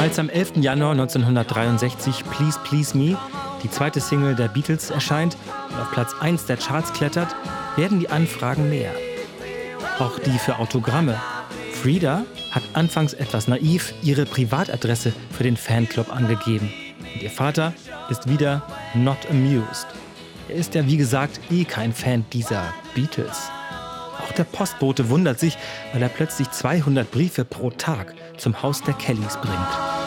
Als am 11. Januar 1963 Please Please Me, die zweite Single der Beatles, erscheint und auf Platz 1 der Charts klettert, werden die Anfragen mehr. Auch die für Autogramme. Frida hat anfangs etwas naiv ihre Privatadresse für den Fanclub angegeben. Und ihr Vater ist wieder not amused. Er ist ja wie gesagt kein Fan dieser Beatles. Auch der Postbote wundert sich, weil er plötzlich 200 Briefe pro Tag zum Haus der Kellys bringt.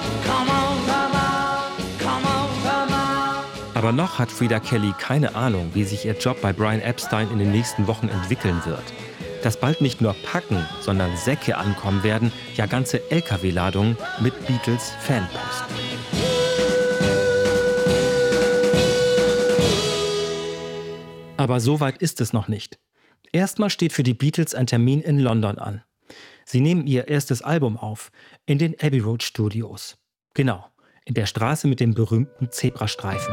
Aber noch hat Frida Kelly keine Ahnung, wie sich ihr Job bei Brian Epstein in den nächsten Wochen entwickeln wird. Dass bald nicht nur Packen, sondern Säcke ankommen werden, ja ganze LKW-Ladungen mit Beatles-Fanpost. Aber so weit ist es noch nicht. Erstmal steht für die Beatles ein Termin in London an. Sie nehmen ihr erstes Album auf, in den Abbey Road Studios. Genau, in der Straße mit dem berühmten Zebrastreifen.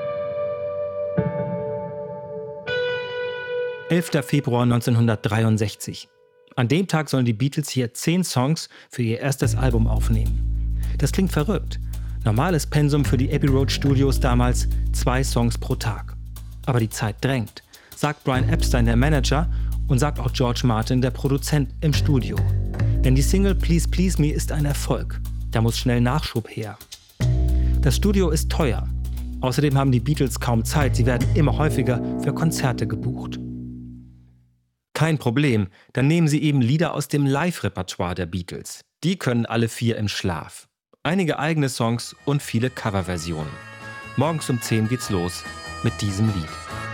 11. Februar 1963. An dem Tag sollen die Beatles hier 10 Songs für ihr erstes Album aufnehmen. Das klingt verrückt. Normales Pensum für die Abbey Road Studios damals 2 Songs pro Tag. Aber die Zeit drängt, sagt Brian Epstein, der Manager, und sagt auch George Martin, der Produzent, im Studio. Denn die Single Please Please Me ist ein Erfolg. Da muss schnell Nachschub her. Das Studio ist teuer. Außerdem haben die Beatles kaum Zeit. Sie werden immer häufiger für Konzerte gebucht. Kein Problem, dann nehmen sie eben Lieder aus dem Live-Repertoire der Beatles. Die können alle 4 im Schlaf. Einige eigene Songs und viele Coverversionen. Morgens um 10 geht's los mit diesem Lied.